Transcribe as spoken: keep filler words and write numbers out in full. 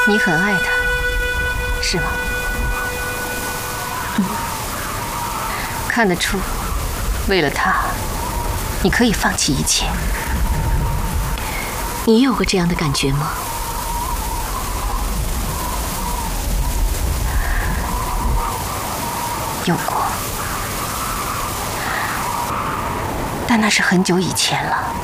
你很爱他，是吗？嗯，看得出，为了他，你可以放弃一切。 你有过这样的感觉吗？ 有过，但那是很久以前了。